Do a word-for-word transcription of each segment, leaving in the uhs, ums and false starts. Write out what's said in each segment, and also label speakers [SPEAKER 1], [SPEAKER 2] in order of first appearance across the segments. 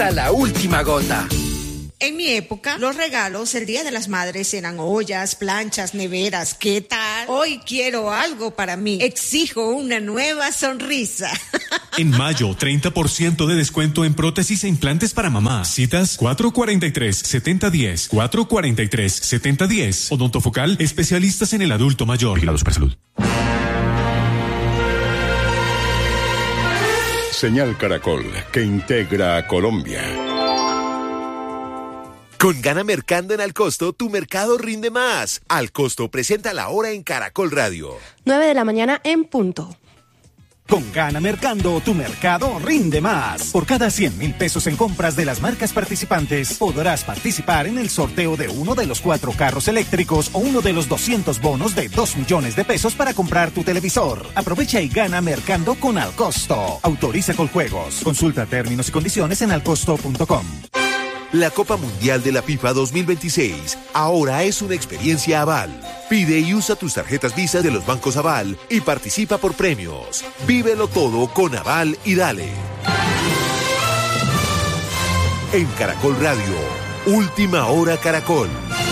[SPEAKER 1] hasta la última gota.
[SPEAKER 2] En mi época, los regalos el Día de las Madres eran ollas, planchas, neveras. ¿Qué tal? Hoy quiero algo para mí. Exijo una nueva sonrisa.
[SPEAKER 3] En mayo, treinta por ciento de descuento en prótesis e implantes para mamá. Citas cuatro cuatro tres, siete cero uno cero, cuatro cuatro tres, siete cero uno cero. Odontofocal, especialistas en el adulto mayor. Vigilado Supersalud.
[SPEAKER 4] Señal Caracol, que integra a Colombia.
[SPEAKER 5] Con Gana Mercando en Alcosto, tu mercado rinde más. Alcosto presenta la hora en Caracol Radio.
[SPEAKER 6] nueve de la mañana en punto.
[SPEAKER 7] Con Gana Mercando, tu mercado rinde más. Por cada cien mil pesos en compras de las marcas participantes, podrás participar en el sorteo de uno de los cuatro carros eléctricos o uno de los doscientos bonos de dos millones de pesos para comprar tu televisor. Aprovecha y gana Mercando con Alcosto. Autoriza con juegos. Consulta términos y condiciones en alcosto punto com.
[SPEAKER 5] La Copa Mundial de la FIFA dos mil veintiséis ahora es una experiencia Aval. Pide y usa tus tarjetas Visa de los bancos Aval y participa por premios. Vívelo todo con Aval y dale. En Caracol Radio, Última Hora Caracol.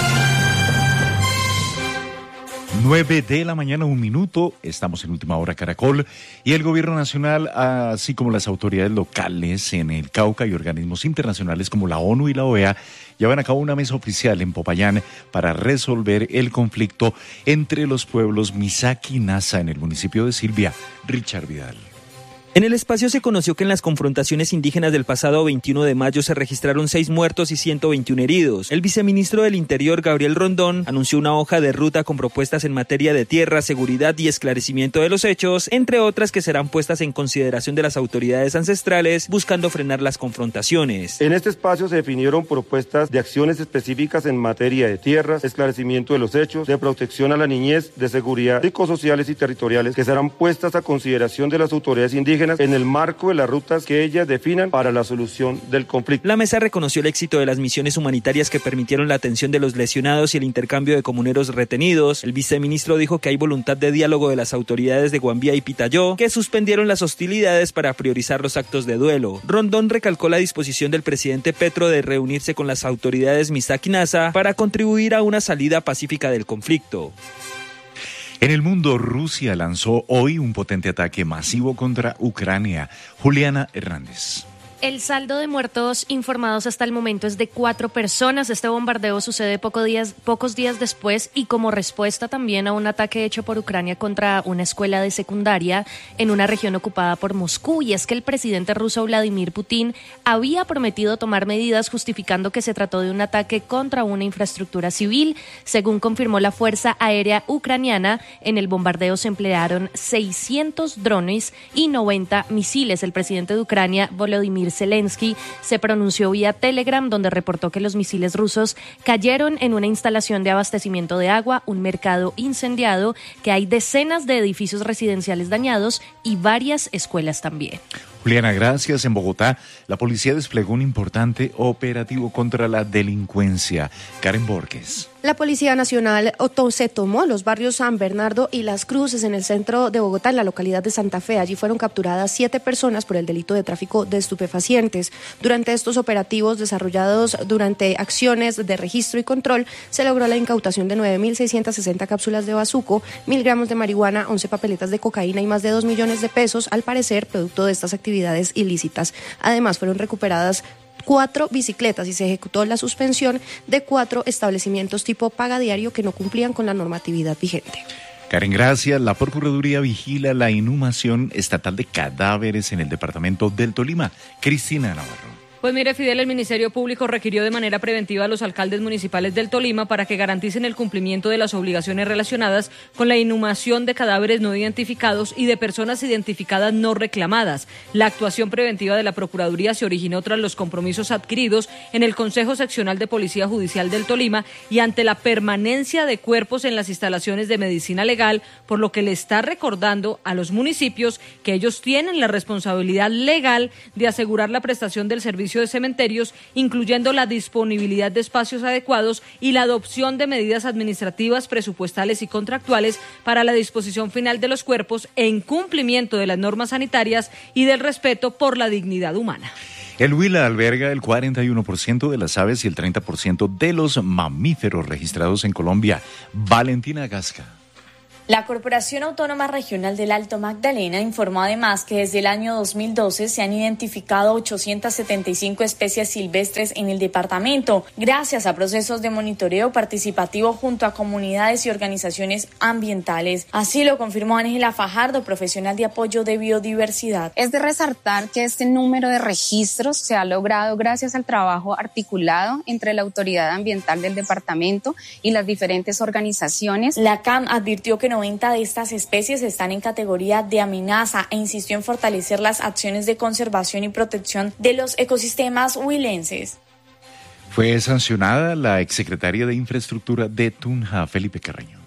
[SPEAKER 8] nueve de la mañana, un minuto, estamos en Última Hora Caracol y el Gobierno Nacional, así como las autoridades locales en el Cauca y organismos internacionales como la ONU y la O E A, llevan a cabo una mesa oficial en Popayán para resolver el conflicto entre los pueblos Misaki y Nasa en el municipio de Silvia. Richard Vidal.
[SPEAKER 9] En el espacio se conoció que en las confrontaciones indígenas del pasado veintiuno de mayo se registraron seis muertos y ciento veintiuno heridos. El viceministro del Interior, Gabriel Rondón, anunció una hoja de ruta con propuestas en materia de tierra, seguridad y esclarecimiento de los hechos, entre otras que serán puestas en consideración de las autoridades ancestrales, buscando frenar las confrontaciones.
[SPEAKER 10] En este espacio se definieron propuestas de acciones específicas en materia de tierras, esclarecimiento de los hechos, de protección a la niñez, de seguridad psicosociales y territoriales, que serán puestas a consideración de las autoridades indígenas en el marco de las rutas que ellas definan para la solución del conflicto.
[SPEAKER 9] La mesa reconoció el éxito de las misiones humanitarias que permitieron la atención de los lesionados y el intercambio de comuneros retenidos. El viceministro dijo que hay voluntad de diálogo de las autoridades de Guambía y Pitayó, que suspendieron las hostilidades para priorizar los actos de duelo. Rondón recalcó la disposición del presidente Petro de reunirse con las autoridades Misaki y Nasa para contribuir a una salida pacífica del conflicto.
[SPEAKER 8] En el mundo, Rusia lanzó hoy un potente ataque masivo contra Ucrania. Juliana Hernández.
[SPEAKER 11] El saldo de muertos informados hasta el momento es de cuatro personas. Este bombardeo sucede poco días, pocos días después y como respuesta también a un ataque hecho por Ucrania contra una escuela de secundaria en una región ocupada por Moscú. Y es que el presidente ruso Vladimir Putin había prometido tomar medidas justificando que se trató de un ataque contra una infraestructura civil. Según confirmó la Fuerza Aérea Ucraniana, en el bombardeo se emplearon seiscientos drones y noventa misiles. El presidente de Ucrania, Volodymyr Zelensky, se pronunció vía Telegram, donde reportó que los misiles rusos cayeron en una instalación de abastecimiento de agua, un mercado incendiado, que hay decenas de edificios residenciales dañados y varias escuelas también.
[SPEAKER 8] Juliana, gracias. En Bogotá, la policía desplegó un importante operativo contra la delincuencia. Karen Borges.
[SPEAKER 6] La Policía Nacional se tomó los barrios San Bernardo y Las Cruces en el centro de Bogotá, en la localidad de Santa Fe. Allí fueron capturadas siete personas por el delito de tráfico de estupefacientes. Durante estos operativos desarrollados durante acciones de registro y control, se logró la incautación de nueve mil seiscientas sesenta cápsulas de bazuco, mil gramos de marihuana, once papeletas de cocaína y más de dos millones de pesos, al parecer producto de estas actividades ilícitas. Además, fueron recuperadas cuatro bicicletas y se ejecutó la suspensión de cuatro establecimientos tipo paga diario que no cumplían con la normatividad vigente.
[SPEAKER 8] Karen, gracias. La Procuraduría vigila la inhumación estatal de cadáveres en el departamento del Tolima. Cristina Navarro.
[SPEAKER 12] Pues mire, Fidel, el Ministerio Público requirió de manera preventiva a los alcaldes municipales del Tolima para que garanticen el cumplimiento de las obligaciones relacionadas con la inhumación de cadáveres no identificados y de personas identificadas no reclamadas. La actuación preventiva de la Procuraduría se originó tras los compromisos adquiridos en el Consejo Seccional de Policía Judicial del Tolima y ante la permanencia de cuerpos en las instalaciones de medicina legal, por lo que le está recordando a los municipios que ellos tienen la responsabilidad legal de asegurar la prestación del servicio de cementerios, incluyendo la disponibilidad de espacios adecuados y la adopción de medidas administrativas, presupuestales y contractuales para la disposición final de los cuerpos en cumplimiento de las normas sanitarias y del respeto por la dignidad humana.
[SPEAKER 8] El Huila alberga el cuarenta y uno por ciento de las aves y el treinta por ciento de los mamíferos registrados en Colombia. Valentina Gasca.
[SPEAKER 1] La Corporación Autónoma Regional del Alto Magdalena informó además que desde el año dos mil doce se han identificado ochocientas setenta y cinco especies silvestres en el departamento, gracias a procesos de monitoreo participativo junto a comunidades y organizaciones ambientales. Así lo confirmó Ángela Fajardo, profesional de apoyo de biodiversidad.
[SPEAKER 13] Es de resaltar que este número de registros se ha logrado gracias al trabajo articulado entre la Autoridad Ambiental del departamento y las diferentes organizaciones.
[SPEAKER 1] La C A M advirtió que no noventa de estas especies están en categoría de amenaza e insistió en fortalecer las acciones de conservación y protección de los ecosistemas huilenses.
[SPEAKER 8] Fue sancionada la exsecretaria de Infraestructura de Tunja, Felipe Carreño.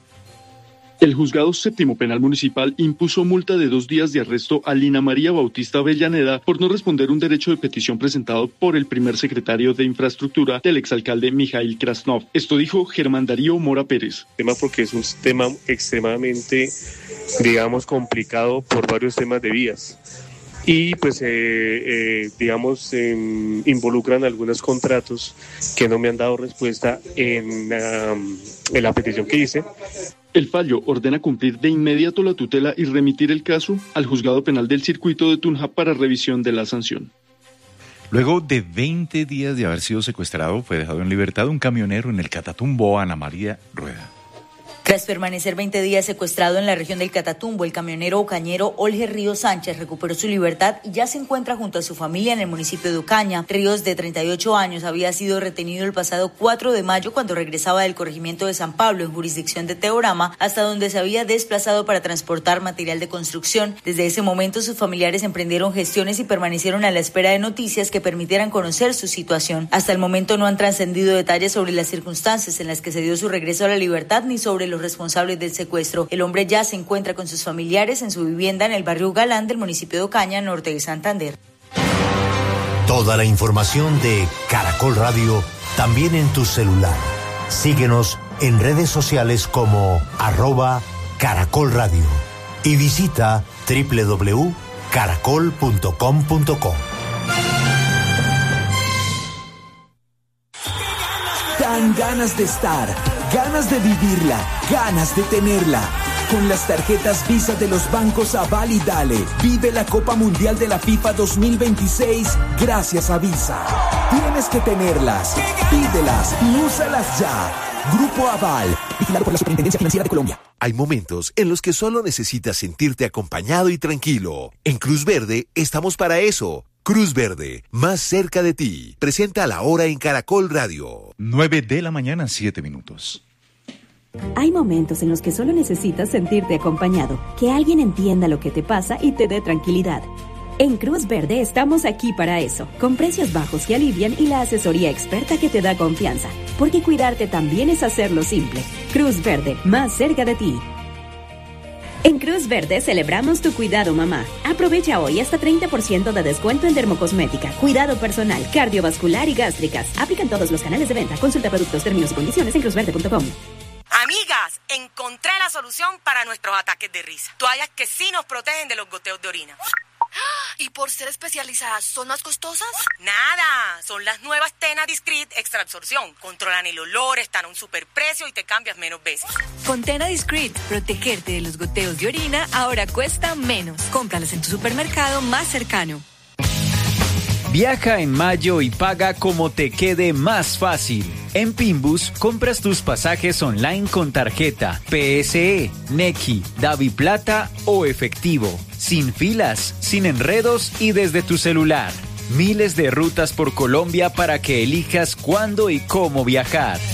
[SPEAKER 14] El Juzgado Séptimo Penal Municipal impuso multa de dos días de arresto a Lina María Bautista Avellaneda por no responder un derecho de petición presentado por el primer secretario de Infraestructura del exalcalde Mijail Krasnov. Esto dijo Germán Darío Mora Pérez.
[SPEAKER 15] Tema porque es un tema extremadamente, digamos, complicado por varios temas de vías. Y pues, eh, eh, digamos, eh, involucran algunos contratos que no me han dado respuesta en, um, en la petición que hice.
[SPEAKER 14] El fallo ordena cumplir de inmediato la tutela y remitir el caso al Juzgado Penal del Circuito de Tunja para revisión de la sanción.
[SPEAKER 8] Luego de veinte días de haber sido secuestrado, fue dejado en libertad un camionero en el Catatumbo, Ana María Rueda.
[SPEAKER 16] Tras permanecer veinte días secuestrado en la región del Catatumbo, el camionero ocañero Olger Ríos Sánchez recuperó su libertad y ya se encuentra junto a su familia en el municipio de Ocaña. Ríos, de treinta y ocho años, había sido retenido el pasado cuatro de mayo cuando regresaba del corregimiento de San Pablo, en jurisdicción de Teorama, hasta donde se había desplazado para transportar material de construcción. Desde ese momento, sus familiares emprendieron gestiones y permanecieron a la espera de noticias que permitieran conocer su situación. Hasta el momento no han trascendido detalles sobre las circunstancias en las que se dio su regreso a la libertad ni sobre los responsables del secuestro. El hombre ya se encuentra con sus familiares en su vivienda en el barrio Galán del municipio de Ocaña, norte de Santander.
[SPEAKER 17] Toda la información de Caracol Radio también en tu celular. Síguenos en redes sociales como arroba Caracol Radio y visita doble u doble u doble u punto caracol punto com punto co.
[SPEAKER 18] Dan ganas de estar, ganas de vivirla, ganas de tenerla. Con las tarjetas Visa de los bancos Aval y Dale, vive la Copa Mundial de la FIFA dos mil veintiséis gracias a Visa. Tienes que tenerlas, pídelas y úsalas ya. Grupo Aval, vigilado por la Superintendencia Financiera de Colombia.
[SPEAKER 5] Hay momentos en los que solo necesitas sentirte acompañado y tranquilo. En Cruz Verde estamos para eso. Cruz Verde, más cerca de ti. Presenta la hora en Caracol Radio.
[SPEAKER 8] nueve de la mañana, siete minutos.
[SPEAKER 19] Hay momentos en los que solo necesitas sentirte acompañado, que alguien entienda lo que te pasa y te dé tranquilidad. En Cruz Verde estamos aquí para eso, con precios bajos que alivian y la asesoría experta que te da confianza, porque cuidarte también es hacerlo simple. Cruz Verde, más cerca de ti. En Cruz Verde celebramos tu cuidado, mamá. Aprovecha hoy hasta treinta por ciento de descuento en dermocosmética, cuidado personal, cardiovascular y gástricas. Aplican todos los canales de venta. Consulta productos, términos y condiciones en cruz verde punto com.
[SPEAKER 20] Amigas, encontré la solución para nuestros ataques de risa. Toallas que sí nos protegen de los goteos de orina.
[SPEAKER 21] ¿Y por ser especializadas, son más costosas?
[SPEAKER 20] Nada, son las nuevas Tena Discreet Extra Absorción. Controlan el olor, están a un superprecio y te cambias menos veces.
[SPEAKER 21] Con Tena Discreet, protegerte de los goteos de orina ahora cuesta menos. Cómpralas en tu supermercado más cercano.
[SPEAKER 22] Viaja en mayo y paga como te quede más fácil. En Pinbus, compras tus pasajes online con tarjeta, P S E, Nequi, DaviPlata o efectivo. Sin filas, sin enredos y desde tu celular. Miles de rutas por Colombia para que elijas cuándo y cómo viajar.